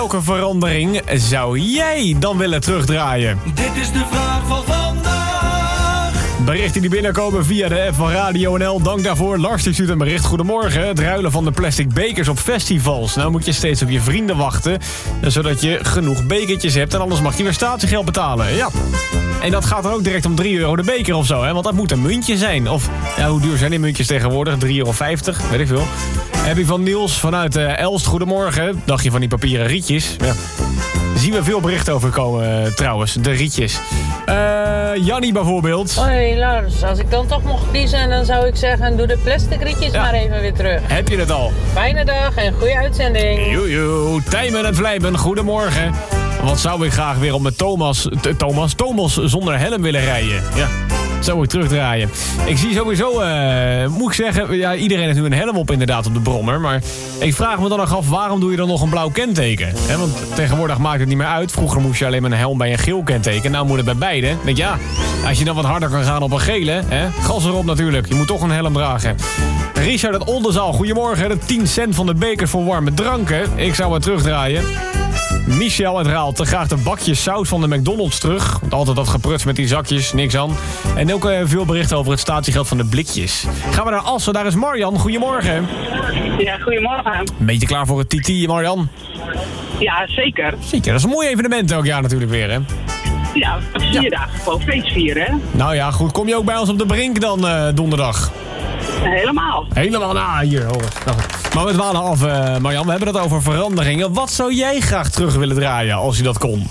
welke verandering zou jij dan willen terugdraaien? Dit is de vraag van vandaag. Berichten die binnenkomen via de app van Radio NL. Dank daarvoor. Lars die stuurt een bericht. Goedemorgen. Het ruilen van de plastic bekers op festivals. Nou moet je steeds op je vrienden wachten. Zodat je genoeg bekertjes hebt. En anders mag je weer statiegeld betalen. Ja. En dat gaat dan ook direct om €3 de beker of zo. Hè? Want dat moet een muntje zijn. Of ja, hoe duur zijn die muntjes tegenwoordig? €3,50. Weet ik veel. Heb je van Niels vanuit Elst. Goedemorgen. Dacht je van die papieren rietjes? Ja. Daar zien we veel berichten over komen trouwens. De rietjes. Jannie bijvoorbeeld. Hoi Lars, als ik dan toch mocht kiezen, dan zou ik zeggen, doe de plastic rietjes maar even weer terug. Heb je het al? Fijne dag en goede uitzending. Joejoe, Tijmen en Vlijmen, goedemorgen. Wat zou ik graag weer op met Thomas zonder helm willen rijden. Ja, zou ik terugdraaien. Ik zie sowieso, moet ik zeggen, ja, iedereen heeft nu een helm op inderdaad op de brommer. Maar ik vraag me dan nog af, waarom doe je dan nog een blauw kenteken? He, want tegenwoordig maakt het niet meer uit. Vroeger moest je alleen met een helm bij een geel kenteken. Nou moet het bij beide. Dan denk je, ja, als je dan wat harder kan gaan op een gele, gas erop natuurlijk. Je moet toch een helm dragen. Richard uit Oldenzaal, goedemorgen. De 10 cent van de beker voor warme dranken. Ik zou het terugdraaien. Michel uit Raalte, graag de bakjes saus van de McDonald's terug. Want altijd dat gepruts met die zakjes, niks aan. En ook veel berichten over het statiegeld van de blikjes. Gaan we naar Assen, daar is Marjan. Goedemorgen. Ja, goedemorgen. Een beetje klaar voor het TT, Marjan? Ja, zeker. Zeker, dat is een mooi evenement elk jaar natuurlijk weer, hè? Ja, 4 dagen gewoon feest vieren, hè? Nou ja, goed. Kom je ook bij ons op de Brink dan donderdag? Helemaal. Helemaal, nou hier, hoor. Nou, maar we dwalen af, Marjan. We hebben het over veranderingen. Wat zou jij graag terug willen draaien, als je dat kon?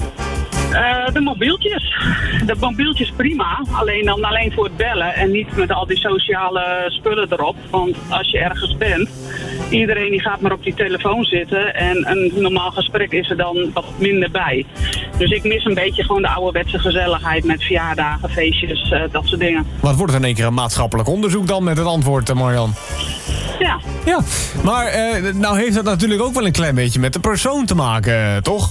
De mobieltjes. De mobieltjes prima, alleen voor het bellen en niet met al die sociale spullen erop. Want als je ergens bent, iedereen die gaat maar op die telefoon zitten en een normaal gesprek is er dan wat minder bij. Dus ik mis een beetje gewoon de ouderwetse gezelligheid met verjaardagen, feestjes, dat soort dingen. Wat wordt het in één keer een maatschappelijk onderzoek dan met het antwoord, Marjan? Ja. Ja, maar nou heeft dat natuurlijk ook wel een klein beetje met de persoon te maken, toch?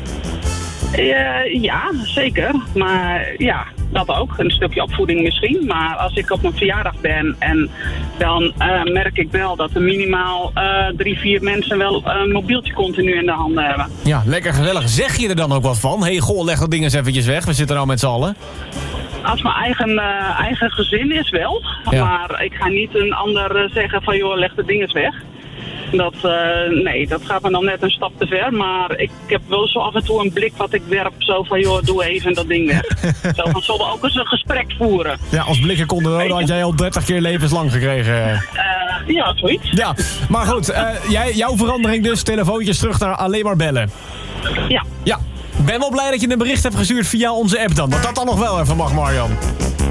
Ja, zeker. Maar ja, dat ook. Een stukje opvoeding misschien. Maar als ik op mijn verjaardag ben en dan merk ik wel dat er minimaal 3-4 mensen wel een mobieltje continu in de handen hebben. Ja, lekker gezellig. Zeg je er dan ook wat van? Hey, goh, leg dat ding eens eventjes weg. We zitten nou met z'n allen. Als mijn eigen gezin is wel. Ja. Maar ik ga niet een ander zeggen van joh, leg de ding eens weg. Nee, dat gaat me dan net een stap te ver. Maar ik heb wel zo af en toe een blik wat ik werp. Zo van, joh, doe even dat ding weg. Zo van, zullen we ook eens een gesprek voeren? Ja, als blikken konden doden had jij al 30 keer levenslang gekregen. Ja, zoiets. Ja, maar goed. Jouw verandering dus, telefoontjes terug naar alleen maar bellen. Ja. Ja, ik ben wel blij dat je een bericht hebt gestuurd via onze app dan. Dat dat dan nog wel even mag, Marjan.